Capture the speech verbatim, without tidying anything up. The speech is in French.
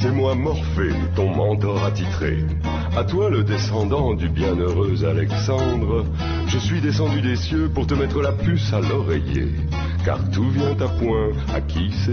C'est moi Morphée, ton mentor attitré. À toi le descendant du bienheureux Alexandre, je suis descendu des cieux pour te mettre la puce à l'oreiller. Car tout vient à point, à qui c'est